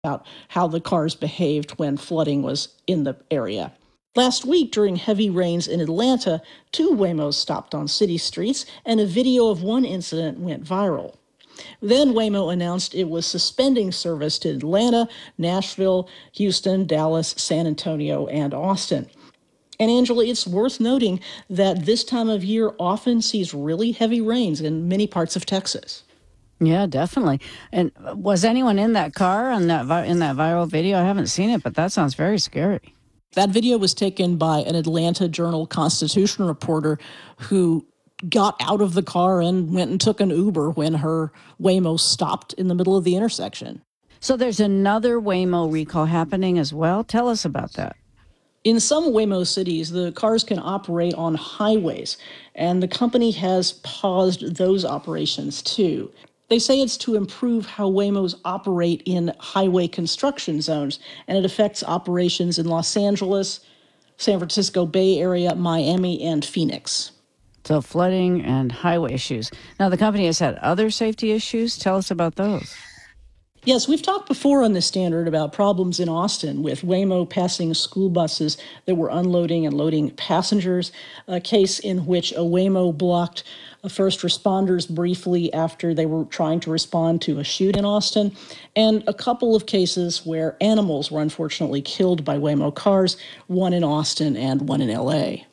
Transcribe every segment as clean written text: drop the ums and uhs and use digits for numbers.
about how the cars behaved when flooding was in the area. Last week, during heavy rains in Atlanta, 2 Waymos stopped on city streets, and a video of one incident went viral. Then Waymo announced it was suspending service to Atlanta, Nashville, Houston, Dallas, San Antonio, and Austin. And Angela, it's worth noting that this time of year often sees really heavy rains in many parts of Texas. Yeah, definitely. And was anyone in that car in that viral video? I haven't seen it, but that sounds very scary. That video was taken by an Atlanta Journal-Constitution reporter who got out of the car and went and took an Uber when her Waymo stopped in the middle of the intersection. So there's another Waymo recall happening as well. Tell us about that. In some Waymo cities, the cars can operate on highways, and the company has paused those operations too. They say it's to improve how Waymos operate in highway construction zones, and it affects operations in Los Angeles, San Francisco Bay Area, Miami, and Phoenix. So flooding and highway issues. Now, the company has had other safety issues. Tell us about those. Yes, we've talked before on this standard about problems in Austin with Waymo passing school buses that were unloading and loading passengers, a case in which a Waymo blocked first responders briefly after they were trying to respond to a shoot in Austin, and a couple of cases where animals were unfortunately killed by Waymo cars, one in Austin and one in L.A.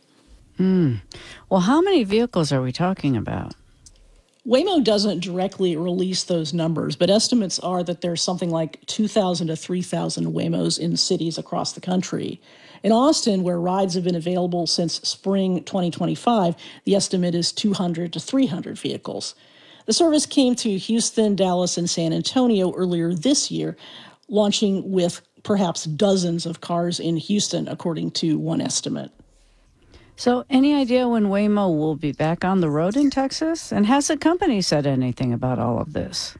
Well, how many vehicles are we talking about? Waymo doesn't directly release those numbers, but estimates are that there's something like 2,000 to 3,000 Waymos in cities across the country. In Austin, where rides have been available since spring 2025, the estimate is 200 to 300 vehicles. The service came to Houston, Dallas, and San Antonio earlier this year, launching with perhaps dozens of cars in Houston, according to one estimate. So any idea when Waymo will be back on the road in Texas? And has the company said anything about all of this?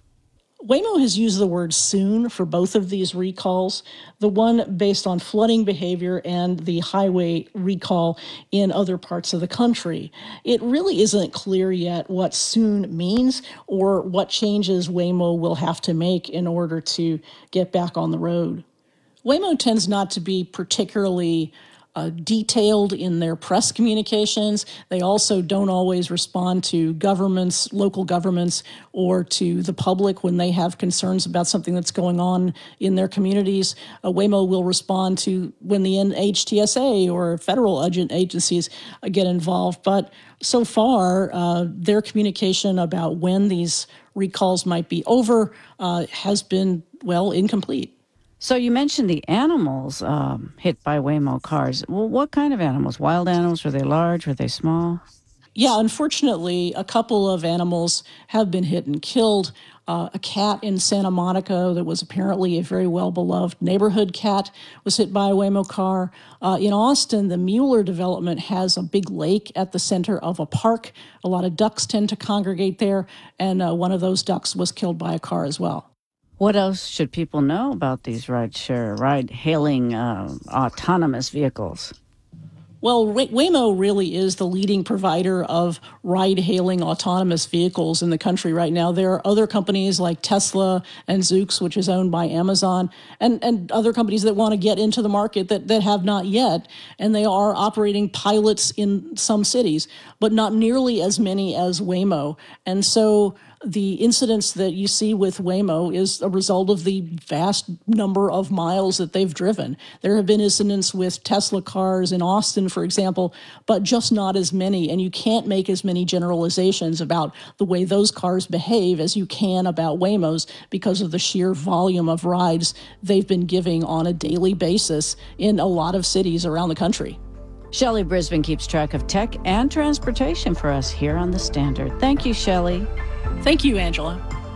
Waymo has used the word soon for both of these recalls, the one based on flooding behavior and the highway recall in other parts of the country. It really isn't clear yet what soon means or what changes Waymo will have to make in order to get back on the road. Waymo tends not to be particularly detailed in their press communications. They also don't always respond to governments, local governments, or to the public when they have concerns about something that's going on in their communities. Waymo will respond to when the NHTSA or federal agencies get involved. But so far, their communication about when these recalls might be over has been, incomplete. So you mentioned the animals hit by Waymo cars. Well, what kind of animals? Wild animals? Were they large? Were they small? Yeah, unfortunately, a couple of animals have been hit and killed. A cat in Santa Monica that was apparently a very well-beloved neighborhood cat was hit by a Waymo car. In Austin, the Mueller development has a big lake at the center of a park. A lot of ducks tend to congregate there, and one of those ducks was killed by a car as well. What else should people know about these ride-hailing autonomous vehicles? Well, Waymo really is the leading provider of ride-hailing autonomous vehicles in the country right now. There are other companies like Tesla and Zoox, which is owned by Amazon, and other companies that want to get into the market that have not yet. And they are operating pilots in some cities, but not nearly as many as Waymo. And so the incidents that you see with Waymo is a result of the vast number of miles that they've driven. There have been incidents with Tesla cars in Austin, for example, but just not as many. And you can't make as many generalizations about the way those cars behave as you can about Waymos because of the sheer volume of rides they've been giving on a daily basis in a lot of cities around the country. Shelley Brisbane keeps track of tech and transportation for us here on The Standard. Thank you, Shelley. Thank you, Angela.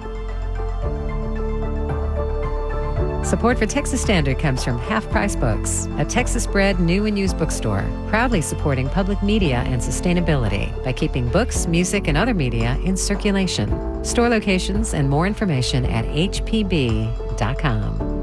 Support for Texas Standard comes from Half Price Books, a Texas-bred new and used bookstore, proudly supporting public media and sustainability by keeping books, music, and other media in circulation. Store locations and more information at hpb.com.